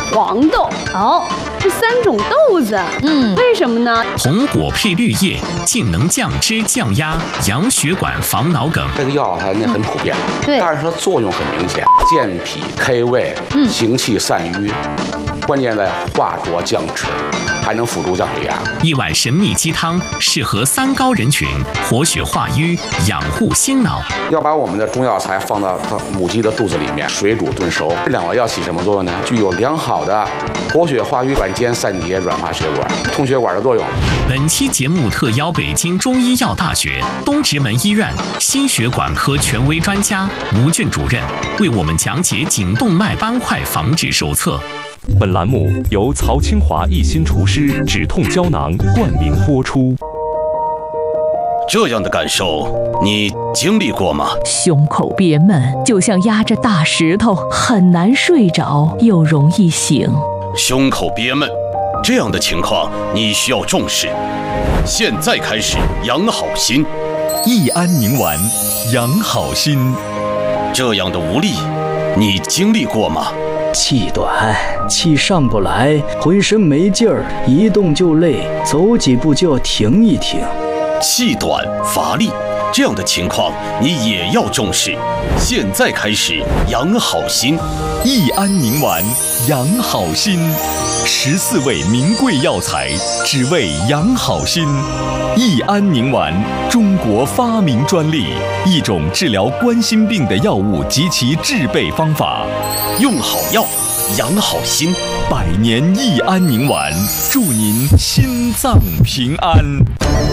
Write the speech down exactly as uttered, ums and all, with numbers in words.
黄豆。 哦， 这三种豆子， 嗯， 为什么呢？ 红果配绿叶，竟能降脂降压、养血管、防脑梗。 这个药它那很普遍， 对， 但是它作用很明显，健脾开胃， 嗯， 行气散瘀，关键在化浊降脂，还能辅助降血压。 一碗神秘鸡汤适合三高人群，活血化瘀，养护心脑。 要把我们的中药材放到母鸡的肚子里面，水煮炖熟。这两味药起什么作用呢？具有良好的活血化瘀、软坚散结、软化血管、通血管的作用。 本期节目特邀北京中医药大学东直门医院心血管科权威专家吴俊主任为我们讲解颈动脉斑块防治手册。 本栏目由曹清华一心除湿止痛胶囊冠名播出。 这样的感受你经历过吗？ 胸口憋闷，就像压着大石头，很难睡着，又容易醒。 胸口憋闷，这样的情况你需要重视。现在开始养好心， 益安宁丸，养好心。 这样的无力，你经历过吗？ 气短，气上不来，浑身没劲儿，一动就累，走几步就要停一停。 气短乏力，这样的情况你也要重视。现在开始养好心， 益安宁丸，养好心。十四味名贵药材，只为养好心。益安宁丸，中国发明专利，一种治疗冠心病的药物及其制备方法。 用好药，养好心。 百年益安宁丸，祝您心脏平安。